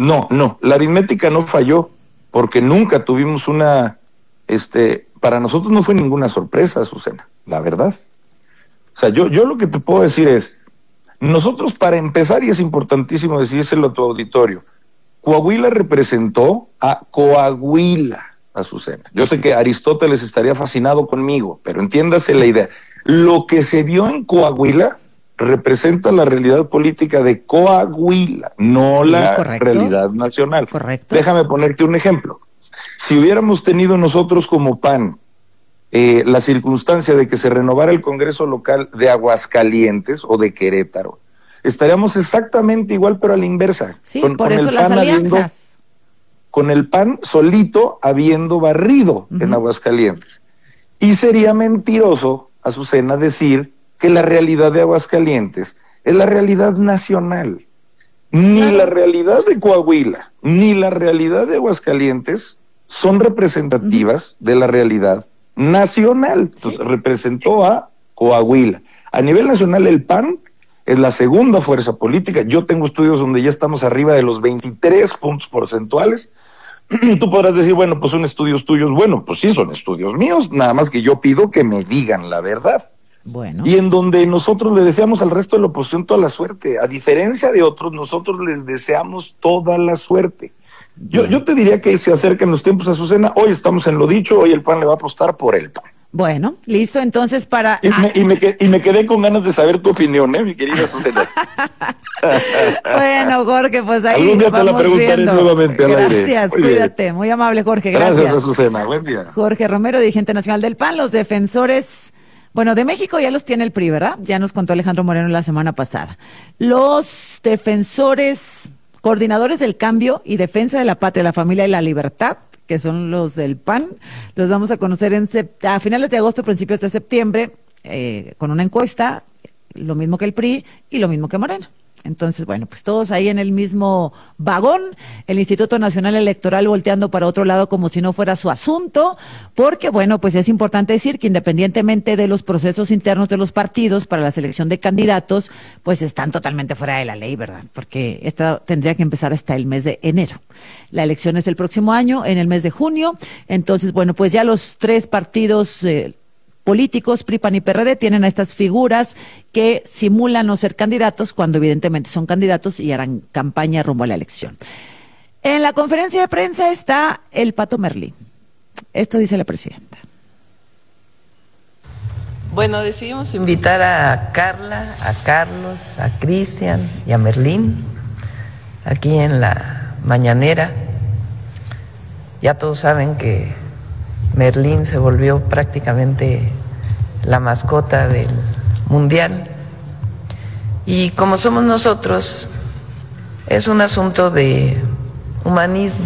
No, la aritmética no falló, porque nunca tuvimos para nosotros no fue ninguna sorpresa, Azucena, la verdad. O sea, yo lo que te puedo decir es, nosotros para empezar, y es importantísimo decírselo a tu auditorio, Coahuila representó a Coahuila, Azucena. Yo sé que Aristóteles estaría fascinado conmigo, pero entiéndase la idea. Lo que se vio en Coahuila representa la realidad política de Coahuila, no la realidad nacional. Correcto. Déjame ponerte un ejemplo. Si hubiéramos tenido nosotros como PAN la circunstancia de que se renovara el Congreso local de Aguascalientes o de Querétaro, estaríamos exactamente igual, pero a la inversa. Sí, por eso las alianzas. Con el PAN solito habiendo barrido en Aguascalientes. Y sería mentiroso, Azucena, decir que la realidad de Aguascalientes es la realidad nacional. Ni la realidad de Coahuila, ni la realidad de Aguascalientes son representativas de la realidad nacional. Entonces, representó a Coahuila. A nivel nacional, el PAN es la segunda fuerza política. Yo tengo estudios donde ya estamos arriba de los 23 puntos porcentuales. Tú podrás decir, bueno, pues son estudios tuyos. Bueno, pues sí, son estudios míos, nada más que yo pido que me digan la verdad. Bueno. Y en donde nosotros le deseamos al resto de la oposición toda la suerte. A diferencia de otros, nosotros les deseamos toda la suerte. Yo te diría que se acercan los tiempos, Azucena. Hoy estamos en lo dicho, hoy el PAN le va a apostar por el PAN. Bueno, listo, entonces para... Y me quedé con ganas de saber tu opinión, mi querida Azucena. Bueno, Jorge, pues ahí algún día te la preguntaré viendo. Nuevamente al aire. Gracias, cuídate. Muy amable, Jorge, gracias. Azucena, buen día. Jorge Romero, dirigente nacional del PAN, los defensores... Bueno, de México ya los tiene el PRI, ¿verdad? Ya nos contó Alejandro Moreno la semana pasada. Los defensores, coordinadores del cambio y defensa de la patria, la familia y la libertad, que son los del PAN, los vamos a conocer a finales de agosto, principios de septiembre, con una encuesta, lo mismo que el PRI y lo mismo que Morena. Entonces, bueno, pues todos ahí en el mismo vagón, el Instituto Nacional Electoral volteando para otro lado como si no fuera su asunto, porque, bueno, pues es importante decir que independientemente de los procesos internos de los partidos para la selección de candidatos, pues están totalmente fuera de la ley, ¿verdad? Porque esta tendría que empezar hasta el mes de enero. La elección es el próximo año, en el mes de junio. Entonces, bueno, pues ya los tres partidos políticos, PRI, PAN y PRD, tienen a estas figuras que simulan no ser candidatos cuando evidentemente son candidatos y harán campaña rumbo a la elección. En la conferencia de prensa está el Pato Merlín. Esto dice la presidenta. Bueno, decidimos invitar a Carla, a Carlos, a Cristian y a Merlín aquí en la mañanera. Ya todos saben que Merlín se volvió prácticamente la mascota del Mundial. Y como somos nosotros, es un asunto de humanismo,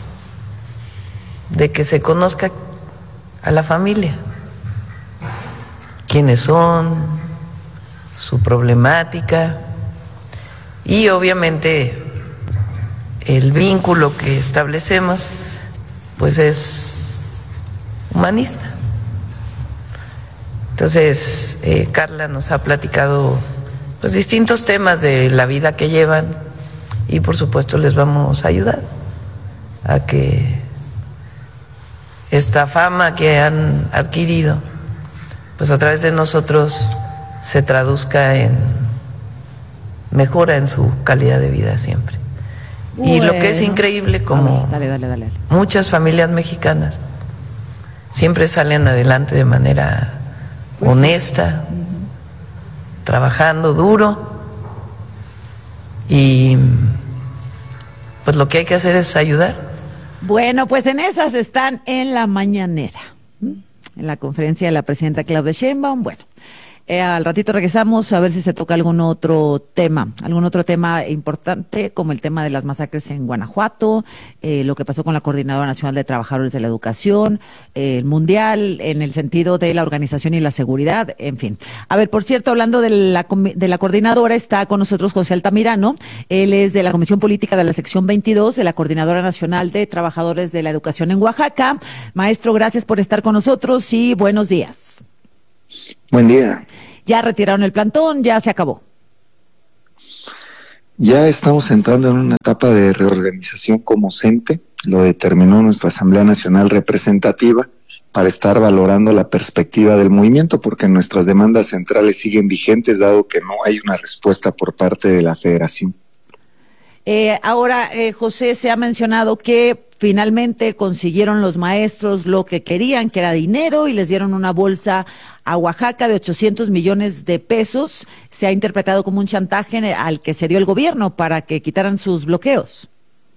de que se conozca a la familia, quiénes son, su problemática y obviamente el vínculo que establecemos pues es humanista. Entonces, Carla nos ha platicado pues distintos temas de la vida que llevan y por supuesto les vamos a ayudar a que esta fama que han adquirido pues a través de nosotros se traduzca en mejora en su calidad de vida siempre. Bueno. Y lo que es increíble, como dale. Muchas familias mexicanas siempre salen adelante de manera pues honesta, sí. Trabajando duro y pues lo que hay que hacer es ayudar. Bueno, pues en esas están en la mañanera, en la conferencia de la presidenta Claudia Sheinbaum. Bueno, al ratito regresamos a ver si se toca algún otro tema importante, como el tema de las masacres en Guanajuato, lo que pasó con la Coordinadora Nacional de Trabajadores de la Educación, el Mundial, en el sentido de la organización y la seguridad, en fin. A ver, por cierto, hablando de la coordinadora, está con nosotros José Altamirano. Él es de la Comisión Política de la Sección 22 de la Coordinadora Nacional de Trabajadores de la Educación en Oaxaca. Maestro, gracias por estar con nosotros y buenos días. Buen día. Ya retiraron el plantón, ya se acabó. Ya estamos entrando en una etapa de reorganización como CENTE, lo determinó nuestra Asamblea Nacional Representativa, para estar valorando la perspectiva del movimiento, porque nuestras demandas centrales siguen vigentes, dado que no hay una respuesta por parte de la Federación. Ahora, José, se ha mencionado que finalmente consiguieron los maestros lo que querían, que era dinero, y les dieron una bolsa a Oaxaca de 800 millones de pesos. Se ha interpretado como un chantaje al que se dio el gobierno para que quitaran sus bloqueos.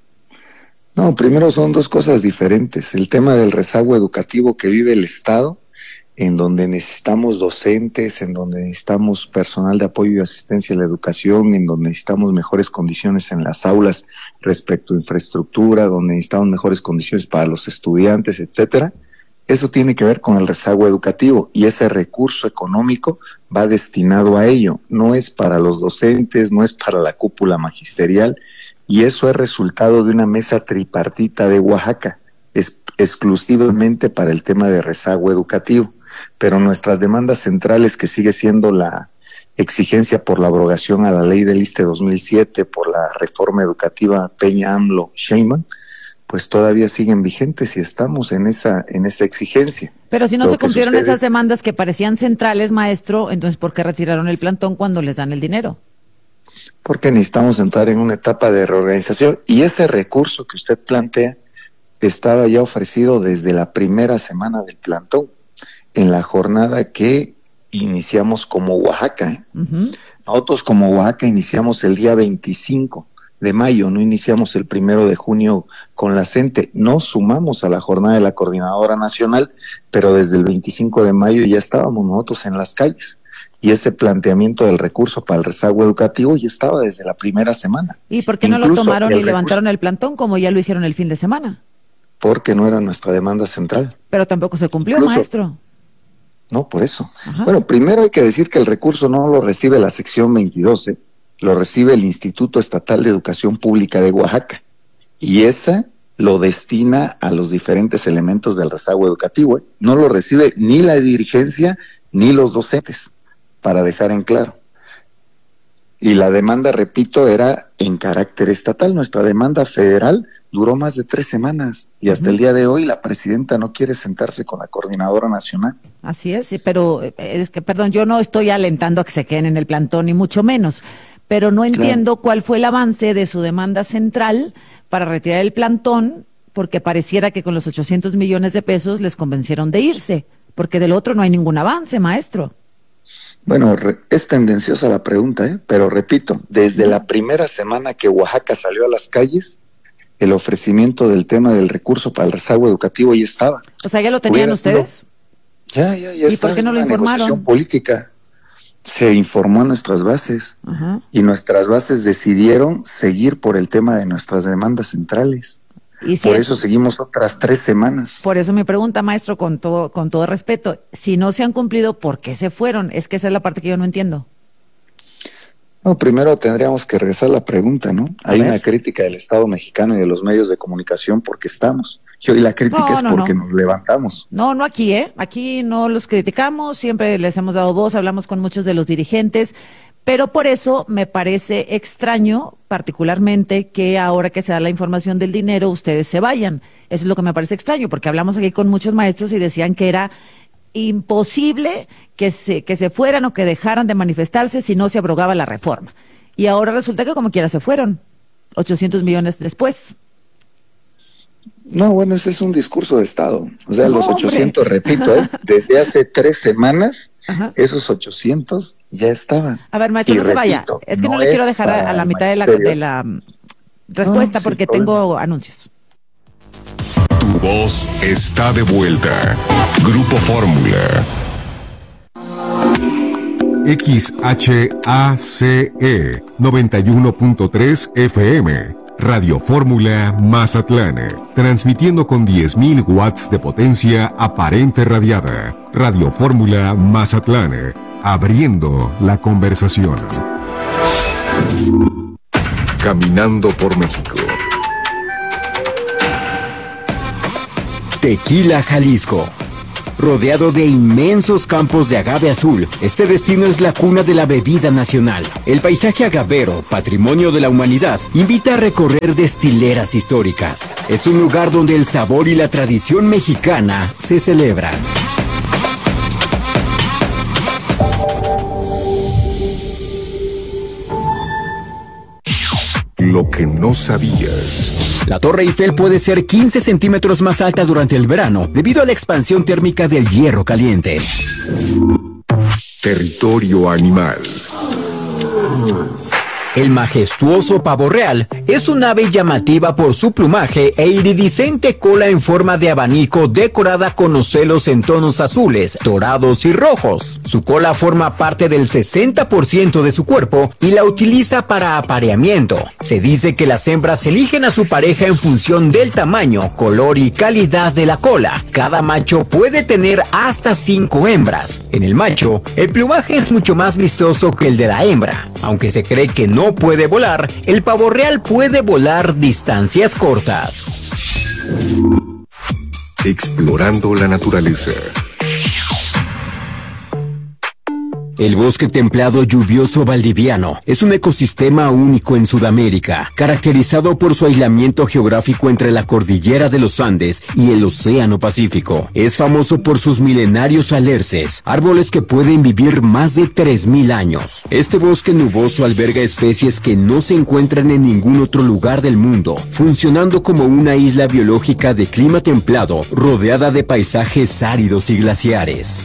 No, primero son dos cosas diferentes. El tema del rezago educativo que vive el Estado, en donde necesitamos docentes, en donde necesitamos personal de apoyo y asistencia a la educación, en donde necesitamos mejores condiciones en las aulas respecto a infraestructura, donde necesitamos mejores condiciones para los estudiantes, etcétera. Eso tiene que ver con el rezago educativo, y ese recurso económico va destinado a ello. No es para los docentes, no es para la cúpula magisterial, y eso es resultado de una mesa tripartita de Oaxaca, exclusivamente para el tema de rezago educativo. Pero nuestras demandas centrales, que sigue siendo la exigencia por la abrogación a la ley del ISSSTE 2007, por la reforma educativa Peña-AMLO-Sheinbaum, pues todavía siguen vigentes y estamos en esa exigencia. Pero si no se cumplieron esas demandas que parecían centrales, maestro, entonces ¿por qué retiraron el plantón cuando les dan el dinero? Porque necesitamos entrar en una etapa de reorganización, y ese recurso que usted plantea estaba ya ofrecido desde la primera semana del plantón, en la jornada que iniciamos como Oaxaca. Uh-huh. Nosotros como Oaxaca iniciamos el día 25 de mayo, no iniciamos el 1 de junio con la CENTE. Nos sumamos a la jornada de la Coordinadora Nacional, pero desde el 25 de mayo ya estábamos nosotros en las calles. Y ese planteamiento del recurso para el rezago educativo ya estaba desde la primera semana. ¿Y por qué no lo tomaron y levantaron el plantón como ya lo hicieron el fin de semana? Porque no era nuestra demanda central. Pero tampoco se cumplió, maestro. No, por eso. Ajá. Bueno, primero hay que decir que el recurso no lo recibe la sección 22, lo recibe el Instituto Estatal de Educación Pública de Oaxaca. Y esa lo destina a los diferentes elementos del rezago educativo. No lo recibe ni la dirigencia ni los docentes, para dejar en claro. Y la demanda, repito, era en carácter estatal. Nuestra demanda federal duró más de 3 semanas y hasta el día de hoy la presidenta no quiere sentarse con la Coordinadora Nacional. Así es, pero es que, perdón, yo no estoy alentando a que se queden en el plantón, ni mucho menos, pero no entiendo cuál fue el avance de su demanda central para retirar el plantón, porque pareciera que con los 800 millones de pesos les convencieron de irse, porque del otro no hay ningún avance, maestro. Bueno, es tendenciosa la pregunta, pero repito, desde la primera semana que Oaxaca salió a las calles, el ofrecimiento del tema del recurso para el rezago educativo ya estaba. O sea, ¿ya lo tenían ustedes? Ya ¿Y por qué no lo informaron? Negociación política. Se informó a nuestras bases. Ajá. Y nuestras bases decidieron seguir por el tema de nuestras demandas centrales. ¿Y si por eso seguimos otras 3 semanas. Por eso mi pregunta, maestro, con todo respeto, si no se han cumplido, ¿por qué se fueron? Es que esa es la parte que yo no entiendo. No, primero tendríamos que regresar a la pregunta, ¿no? Hay una crítica del Estado mexicano y de los medios de comunicación porque estamos. Y la crítica es porque nos levantamos. No aquí, Aquí no los criticamos, siempre les hemos dado voz, hablamos con muchos de los dirigentes, pero por eso me parece extraño, particularmente, que ahora que se da la información del dinero, ustedes se vayan. Eso es lo que me parece extraño, porque hablamos aquí con muchos maestros y decían que era imposible que se fueran o que dejaran de manifestarse si no se abrogaba la reforma. Y ahora resulta que como quiera se fueron, 800 millones después. No, bueno, ese es un discurso de Estado. O sea, los 800, repito, desde hace 3 semanas, esos 800 ya estaban. A ver, maestro, no se vaya. Es que no le quiero dejar a la mitad de la respuesta porque tengo anuncios. Tu voz está de vuelta. Grupo Fórmula. XHACE 91.3 FM. Radio Fórmula Mazatlán, transmitiendo con 10.000 watts de potencia aparente radiada. Radio Fórmula Mazatlán, abriendo la conversación. Caminando por México. Tequila Jalisco. rodeado de inmensos campos de agave azul. Este destino es la cuna de la bebida nacional. El paisaje agavero, patrimonio de la humanidad, invita a recorrer destileras históricas. Es un lugar donde el sabor y la tradición mexicana se celebran. Lo que no sabías. La Torre Eiffel puede ser 15 centímetros más alta durante el verano debido a la expansión térmica del hierro caliente. Territorio animal. El majestuoso pavo real es un ave llamativa por su plumaje e iridiscente cola en forma de abanico decorada con ocelos en tonos azules, dorados y rojos. Su cola forma parte del 60% de su cuerpo y la utiliza para apareamiento. Se dice que las hembras eligen a su pareja en función del tamaño, color y calidad de la cola. Cada macho puede tener hasta 5 hembras. En el macho, el plumaje es mucho más vistoso que el de la hembra. Aunque se cree que no puede volar, el pavo real puede volar distancias cortas. Explorando la naturaleza. El bosque templado lluvioso valdiviano es un ecosistema único en Sudamérica, caracterizado por su aislamiento geográfico entre la cordillera de los Andes y el Océano Pacífico. Es famoso por sus milenarios alerces, árboles que pueden vivir más de 3.000 años. Este bosque nuboso alberga especies que no se encuentran en ningún otro lugar del mundo, funcionando como una isla biológica de clima templado, rodeada de paisajes áridos y glaciares.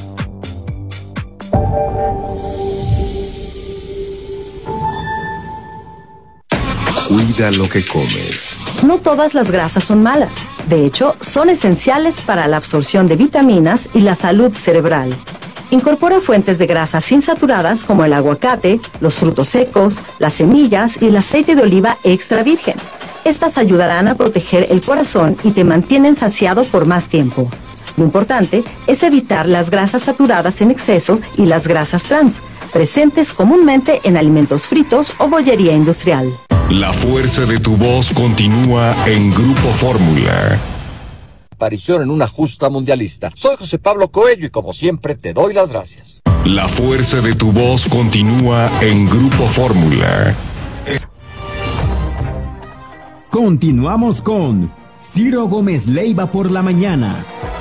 Cuida lo que comes. No todas las grasas son malas. De hecho, son esenciales para la absorción de vitaminas y la salud cerebral. Incorpora fuentes de grasas insaturadas como el aguacate, los frutos secos, las semillas y el aceite de oliva extra virgen. Estas ayudarán a proteger el corazón y te mantienen saciado por más tiempo. Lo importante es evitar las grasas saturadas en exceso y las grasas trans, presentes comúnmente en alimentos fritos o bollería industrial. La fuerza de tu voz continúa en Grupo Fórmula. Aparición en una justa mundialista. Soy José Pablo Coello y como siempre te doy las gracias. La fuerza de tu voz continúa en Grupo Fórmula. Continuamos con Ciro Gómez Leiva por la mañana.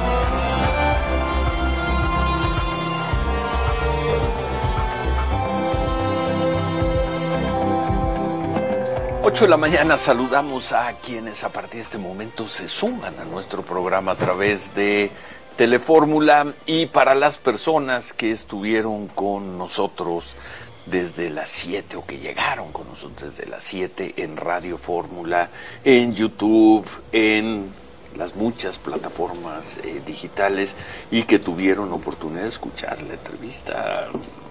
8 de la mañana, saludamos a quienes a partir de este momento se suman a nuestro programa a través de Telefórmula, y para las personas que estuvieron con nosotros desde las 7 o que llegaron con nosotros desde las 7 en Radio Fórmula, en YouTube, en las muchas plataformas digitales, y que tuvieron oportunidad de escuchar la entrevista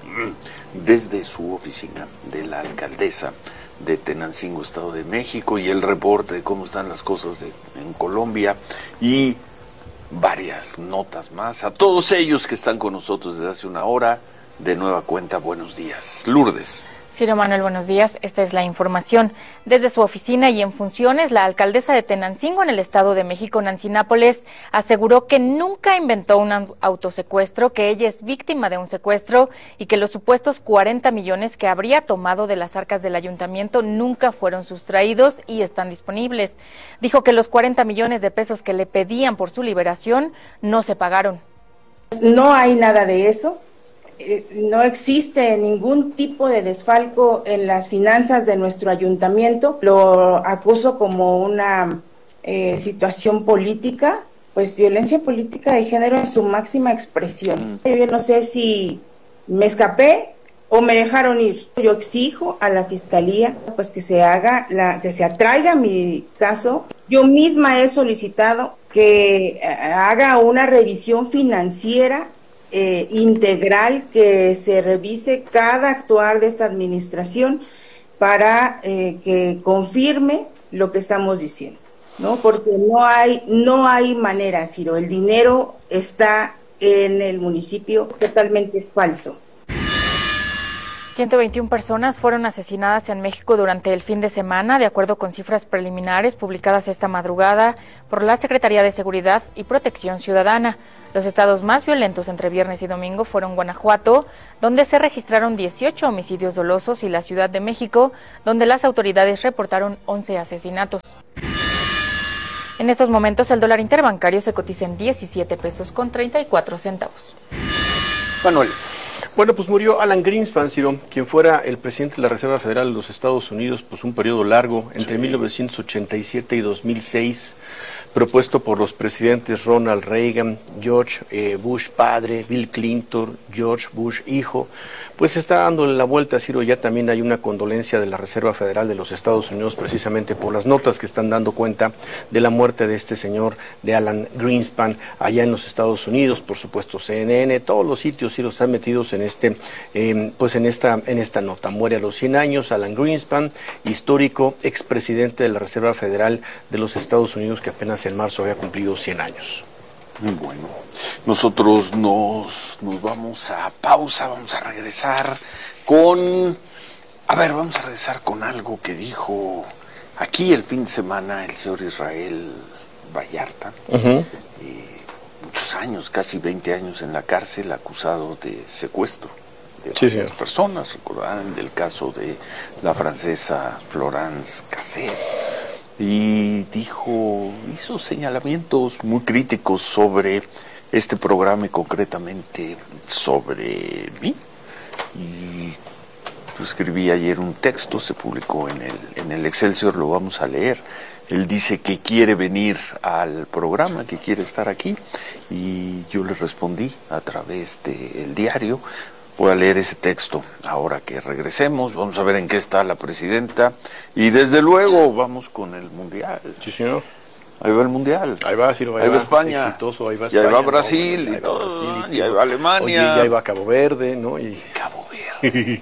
desde su oficina de la alcaldesa de Tenancingo, Estado de México, y el reporte de cómo están las cosas en Colombia y varias notas más. A todos ellos que están con nosotros desde hace una hora, de nueva cuenta, buenos días. Lourdes. Ciro Manuel, buenos días. Esta es la información. Desde su oficina y en funciones, la alcaldesa de Tenancingo, en el Estado de México, Nancy Nápoles, aseguró que nunca inventó un autosecuestro, que ella es víctima de un secuestro y que los supuestos 40 millones que habría tomado de las arcas del ayuntamiento nunca fueron sustraídos y están disponibles. Dijo que los 40 millones de pesos que le pedían por su liberación no se pagaron. No hay nada de eso. No existe ningún tipo de desfalco en las finanzas de nuestro ayuntamiento. Lo acuso como una situación política, pues violencia política de género en su máxima expresión. Yo no sé si me escapé o me dejaron ir. Yo exijo a la fiscalía pues que se atraiga mi caso. Yo misma he solicitado que haga una revisión financiera integral, que se revise cada actuar de esta administración para que confirme lo que estamos diciendo, ¿no? Porque no hay manera, Ciro. El dinero está en el municipio, totalmente falso. 121 personas fueron asesinadas en México durante el fin de semana, de acuerdo con cifras preliminares publicadas esta madrugada por la Secretaría de Seguridad y Protección Ciudadana. Los estados más violentos entre viernes y domingo fueron Guanajuato, donde se registraron 18 homicidios dolosos, y la Ciudad de México, donde las autoridades reportaron 11 asesinatos. En estos momentos el dólar interbancario se cotiza en 17 pesos con 34 centavos. Manuel. Bueno, pues murió Alan Greenspan, Ciro, quien fuera el presidente de la Reserva Federal de los Estados Unidos, pues un periodo largo, entre 1987 y 2006, propuesto por los presidentes Ronald Reagan, George Bush padre, Bill Clinton, George Bush hijo. Pues está dándole la vuelta, Ciro. Ya también hay una condolencia de la Reserva Federal de los Estados Unidos, precisamente por las notas que están dando cuenta de la muerte de este señor, de Alan Greenspan, allá en los Estados Unidos. Por supuesto, CNN, todos los sitios, Ciro, están metidos en en esta nota. Muere a los 100 años Alan Greenspan, histórico expresidente de la Reserva Federal de los Estados Unidos, que apenas en marzo había cumplido 100 años. Bueno, nosotros nos vamos a pausa, vamos a regresar con algo que dijo aquí el fin de semana el señor Israel Vallarta. Muchos años, casi 20 años en la cárcel, acusado de secuestro de varias personas. Recordarán del caso de la francesa Florence Cassés. Y hizo señalamientos muy críticos sobre este programa y concretamente sobre mí. Y escribí ayer un texto, se publicó en el Excelsior, lo vamos a leer. Él dice que quiere venir al programa, que quiere estar aquí, y yo le respondí a través del diario. Voy a leer ese texto ahora que regresemos. Vamos a ver en qué está la presidenta. Y desde luego vamos con el Mundial. Sí, señor. Ahí va el Mundial. Ahí va, Ciro, ahí va España. Exitoso, ahí va España. Y ahí va Brasil, y todo. Y ahí va Alemania. Oye, y ahí va Cabo Verde, ¿no? Cabo Verde.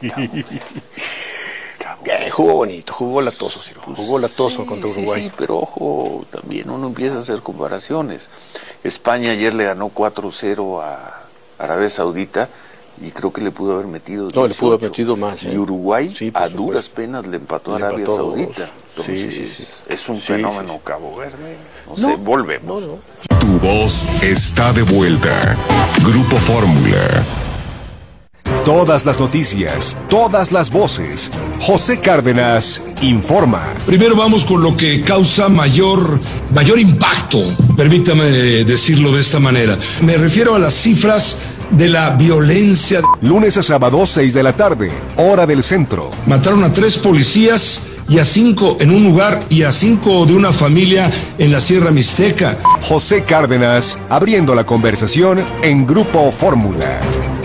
Jugó bonito, jugó latoso, Ciro. Jugó latoso contra Uruguay. Sí, pero ojo, también uno empieza a hacer comparaciones. España ayer le ganó 4-0 a Arabia Saudita. Y creo que le pudo haber metido 18. No, le pudo haber metido más. Y Uruguay a duras penas le empató a Arabia Saudita. Entonces, es un fenómeno Cabo Verde. No sé, volvemos. Tu voz está de vuelta. Grupo Fórmula. Todas las noticias, todas las voces. José Cárdenas informa. Primero vamos con lo que causa mayor impacto, permítame decirlo de esta manera. Me refiero a las cifras de la violencia. Lunes a sábado, 6 de la tarde, hora del centro. Mataron a 3 policías y a 5 en un lugar y a 5 de una familia en la Sierra Mixteca. José Cárdenas, abriendo la conversación en Grupo Fórmula.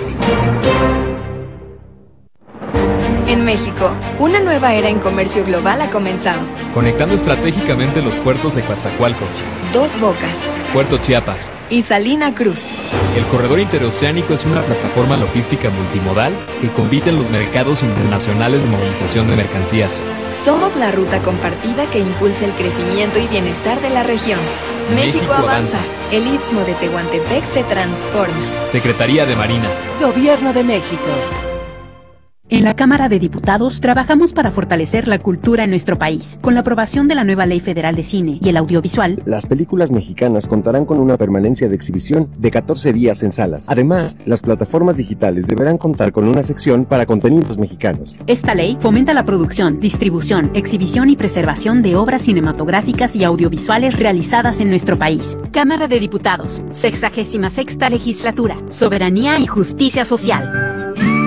En México, una nueva era en comercio global ha comenzado. Conectando estratégicamente los puertos de Coatzacoalcos, Dos Bocas, Puerto Chiapas y Salina Cruz. El corredor interoceánico es una plataforma logística multimodal que compite en los mercados internacionales de movilización de mercancías. Somos la ruta compartida que impulsa el crecimiento y bienestar de la región. México avanza. El Istmo de Tehuantepec se transforma. Secretaría de Marina. Gobierno de México. En la Cámara de Diputados trabajamos para fortalecer la cultura en nuestro país. Con la aprobación de la nueva Ley Federal de Cine y el Audiovisual, las películas mexicanas contarán con una permanencia de exhibición de 14 días en salas. Además, las plataformas digitales deberán contar con una sección para contenidos mexicanos. Esta ley fomenta la producción, distribución, exhibición y preservación de obras cinematográficas y audiovisuales realizadas en nuestro país. Cámara de Diputados, 66ª Legislatura, Soberanía y Justicia Social.